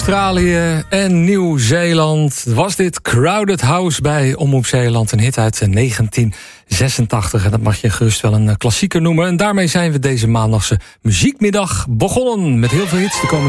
Australië en Nieuw-Zeeland was dit Crowded House bij Omroep Zeeland. Een hit uit 1986. En dat mag je gerust wel een klassieker noemen. En daarmee zijn we deze maandagse muziekmiddag begonnen. Met heel veel hits de komende